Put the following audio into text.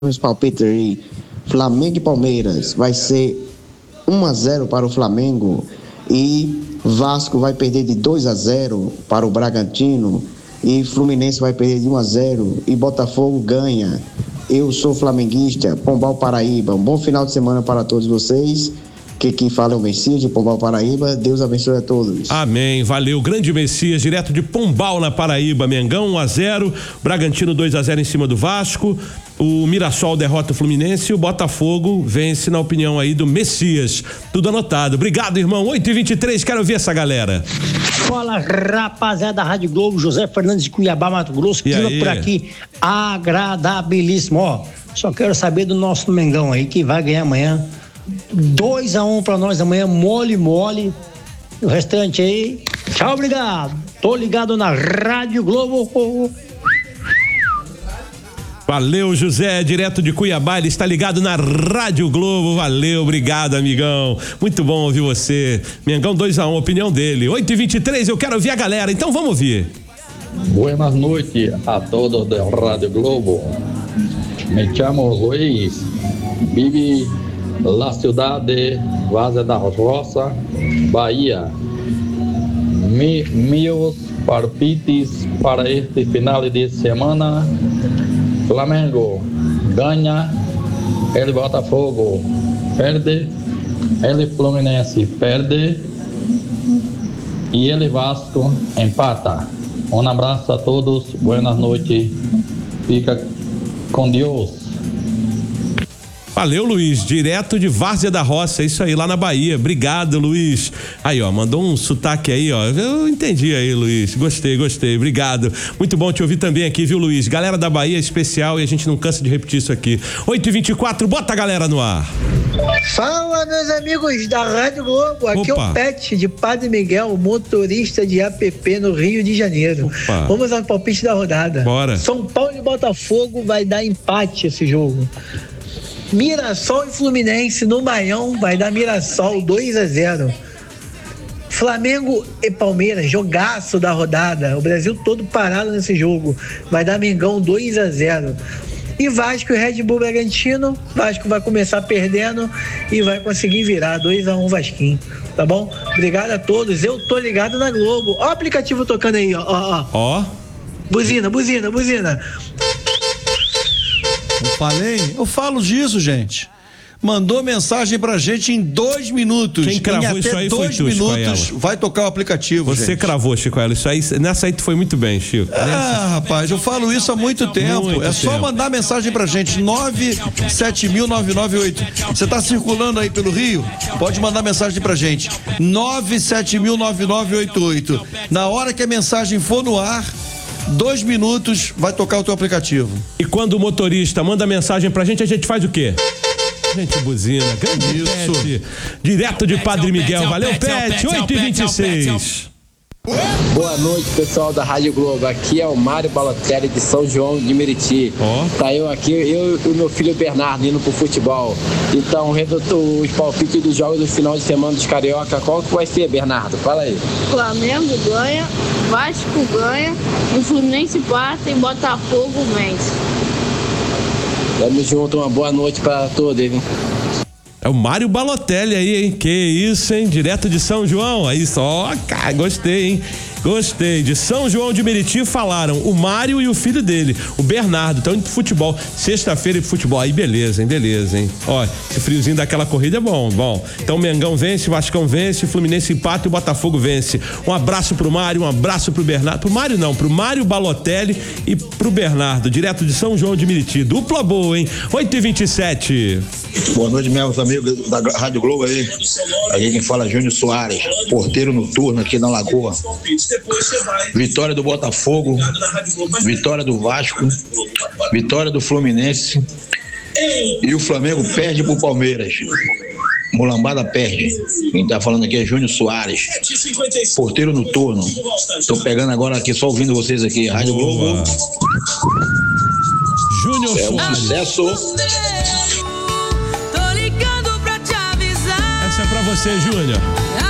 Os palpites aí. Flamengo e Palmeiras vai ser 1-0 para o Flamengo e Vasco vai perder de 2-0 para o Bragantino e Fluminense vai perder de 1-0 e Botafogo ganha. Eu sou flamenguista, Pombal Paraíba. Um bom final de semana para todos vocês. Que quem fala é o Messias de Pombal Paraíba. Deus abençoe a todos. Amém, valeu. Grande Messias, direto de Pombal na Paraíba. Mengão 1-0, Bragantino 2-0 em cima do Vasco. O Mirassol derrota o Fluminense e o Botafogo vence, na opinião aí do Messias. Tudo anotado. Obrigado, irmão. 8h23, quero ver essa galera. Fala, rapaziada da Rádio Globo, José Fernandes de Cuiabá, Mato Grosso, clima por aqui agradabilíssimo. Ó, só quero saber do nosso Mengão aí, que vai ganhar amanhã. 2-1 pra nós amanhã, mole. O restante aí, tchau, obrigado. Tô ligado na Rádio Globo. Valeu, José, direto de Cuiabá, ele está ligado na Rádio Globo. Valeu, obrigado, amigão. Muito bom ouvir você. Mengão 2-1, opinião dele. 8h23, eu quero ouvir a galera, então vamos ouvir. Buenas noites a todos da Rádio Globo. Me chamo Luiz, vive na cidade de Várzea da Roça, Bahia. Meus palpites para este final de semana: Flamengo ganha, ele Botafogo perde, ele Fluminense perde e ele Vasco empata. Um abraço a todos, boas noites, fica com Deus. Valeu, Luiz, direto de Várzea da Roça, isso aí, lá na Bahia. Obrigado, Luiz. Aí, ó, mandou um sotaque aí, ó. Eu entendi aí, Luiz. Gostei. Obrigado. Muito bom te ouvir também aqui, viu, Luiz? Galera da Bahia especial e a gente não cansa de repetir isso aqui. 8h24, bota a galera no ar. Fala, meus amigos da Rádio Globo. Aqui Opa. é o Pet de Padre Miguel, motorista de APP no Rio de Janeiro. Opa. Vamos ao palpite da rodada. Bora. São Paulo e Botafogo vai dar empate esse jogo. Mirassol e Fluminense no Maião vai dar Mirassol 2-0. Flamengo e Palmeiras, jogaço da rodada. O Brasil todo parado nesse jogo. Vai dar Mengão 2-0. E Vasco e Red Bull Bragantino, Vasco vai começar perdendo e vai conseguir virar 2-1 Vasquinho, tá bom? Obrigado a todos, eu tô ligado na Globo. Ó o aplicativo tocando aí, ó. Buzina. Eu falo disso, gente. Mandou mensagem pra gente em 2 minutos. Quem cravou isso aí foi tu, minutos vai tocar o aplicativo. Você gente. Cravou, Chico Ela. Isso aí, nessa aí tu foi muito bem, Chico. Rapaz, eu falo isso há muito tempo. Só mandar mensagem pra gente, 970009988. Você tá circulando aí pelo Rio? Pode mandar mensagem pra gente, 970009988. Na hora que a mensagem for no ar, 2 minutos, vai tocar o teu aplicativo. E quando o motorista manda mensagem pra gente, a gente faz o quê? Gente, buzina, grande isso. Pet, direto de Padre Miguel. Valeu, Pet, 8h26. Boa noite, pessoal da Rádio Globo. Aqui é o Mário Balotelli de São João de Meriti. Tá eu aqui, eu e o meu filho Bernardo indo pro futebol. Então, os palpites dos jogos do final de semana dos Carioca, qual que vai ser, Bernardo? Fala aí. Flamengo ganha, Vasco ganha, o Fluminense empata e Botafogo vence. Tamo junto, uma boa noite pra todos, hein? É o Mário Balotelli aí, hein? Que isso, hein? Direto de São João. Aí só, cara, gostei, hein? Gostei. De São João de Meriti falaram o Mário e o filho dele, o Bernardo, estão indo pro futebol. Sexta-feira e pro futebol. Aí beleza, hein? Ó, esse friozinho daquela corrida é bom. Então Mengão vence, Vascão vence, Fluminense empata e o Botafogo vence. Um abraço pro Mário, um abraço pro Bernardo. Pro Mário não, pro Mário Balotelli e pro Bernardo, direto de São João de Meriti. Dupla boa, hein? 8h27. Boa noite, meus amigos da Rádio Globo aí. Aí quem fala é Júnior Soares, porteiro noturno aqui na Lagoa. Vitória do Botafogo, vitória do Vasco, vitória do Fluminense e o Flamengo perde pro Palmeiras. Mulambada perde. Quem tá falando aqui é Júnior Soares, porteiro noturno. Tô pegando agora aqui, só ouvindo vocês aqui, Rádio Globo. Júnior Soares. Sucesso. Essa é pra você, Júnior.